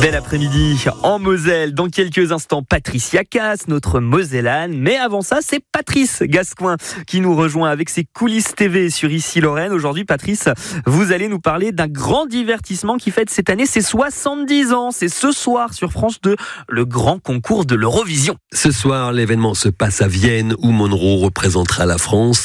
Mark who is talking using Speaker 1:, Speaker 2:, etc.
Speaker 1: Bel après-midi en Moselle. Dans quelques instants, Patricia Cass, notre Mosellane. Mais avant ça, c'est Patrice Gascoin qui nous rejoint avec ses coulisses TV sur Ici Lorraine. Aujourd'hui, Patrice, vous allez nous parler d'un grand divertissement qui fête cette année ses 70 ans. C'est ce soir sur France 2, le grand concours de l'Eurovision.
Speaker 2: Ce soir, l'événement se passe à Vienne où Monroe représentera la France.